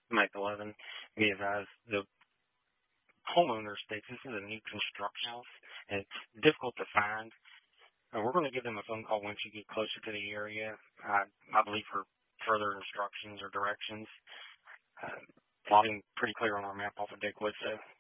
Mike 11. Be advised, the homeowner states this is a new construction house, and it's difficult to find. We're going to give them a phone call once you get closer to the area, I believe, for further instructions or directions. Plotting pretty clear on our map off of Dick Wood, so